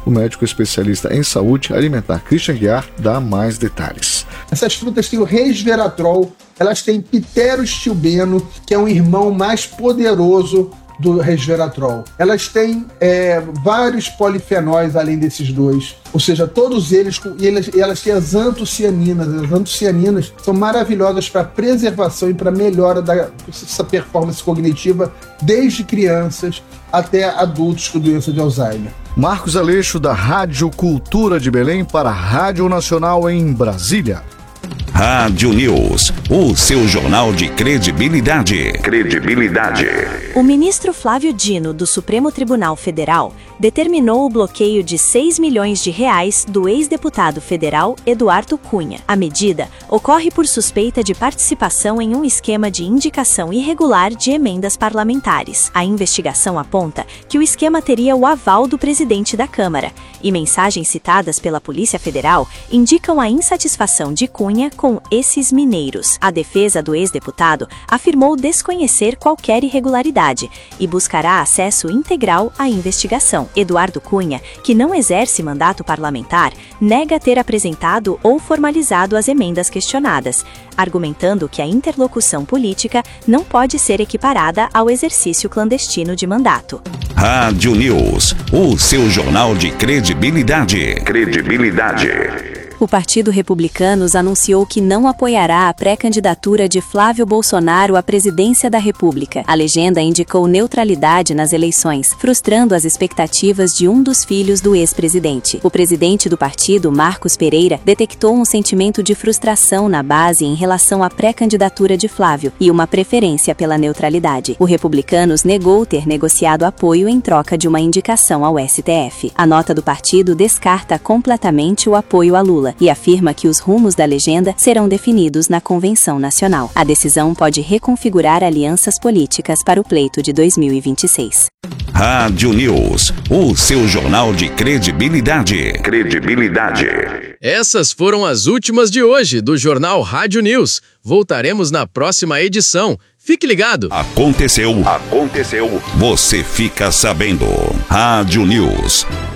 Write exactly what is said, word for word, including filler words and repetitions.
O médico especialista em saúde alimentar Christian Guiar dá mais detalhes. Essas frutas têm o resveratrol, elas têm pterostilbeno, que é um irmão mais poderoso do resveratrol. Elas têm é, vários polifenóis além desses dois, ou seja, todos eles, e elas, e elas têm as antocianinas. As antocianinas são maravilhosas para preservação e para melhora dessa performance cognitiva desde crianças até adultos com doença de Alzheimer. Marcos Aleixo, da Rádio Cultura de Belém, para a Rádio Nacional em Brasília. Rádio News, o seu jornal de credibilidade. Credibilidade. O ministro Flávio Dino, do Supremo Tribunal Federal, determinou o bloqueio de seis milhões de reais do ex-deputado federal Eduardo Cunha. A medida ocorre por suspeita de participação em um esquema de indicação irregular de emendas parlamentares. A investigação aponta que o esquema teria o aval do presidente da Câmara, e mensagens citadas pela Polícia Federal indicam a insatisfação de Cunha com esses mineiros. A defesa do ex-deputado afirmou desconhecer qualquer irregularidade e buscará acesso integral à investigação. Eduardo Cunha, que não exerce mandato parlamentar, nega ter apresentado ou formalizado as emendas questionadas, argumentando que a interlocução política não pode ser equiparada ao exercício clandestino de mandato. Rádio News, o seu jornal de credibilidade. Credibilidade. O Partido Republicanos anunciou que não apoiará a pré-candidatura de Flávio Bolsonaro à presidência da República. A legenda indicou neutralidade nas eleições, frustrando as expectativas de um dos filhos do ex-presidente. O presidente do partido, Marcos Pereira, detectou um sentimento de frustração na base em relação à pré-candidatura de Flávio e uma preferência pela neutralidade. O Republicanos negou ter negociado apoio em troca de uma indicação ao S T F. A nota do partido descarta completamente o apoio a Lula e afirma que os rumos da legenda serão definidos na Convenção Nacional. A decisão pode reconfigurar alianças políticas para o pleito de dois mil e vinte e seis. Rádio News, o seu jornal de credibilidade. Credibilidade. Essas foram as últimas de hoje do Jornal Rádio News. Voltaremos na próxima edição. Fique ligado. Aconteceu. Aconteceu. Você fica sabendo. Rádio News.